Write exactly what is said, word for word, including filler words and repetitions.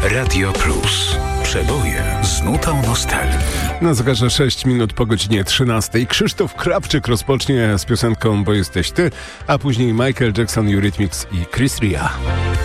Radio Plus. Przeboje z nutą nostalgii. Na zegarze sześć minut po godzinie trzynastej. Krzysztof Krawczyk rozpocznie z piosenką Bo jesteś ty, a później Michael Jackson, Eurythmics i Chris Ria.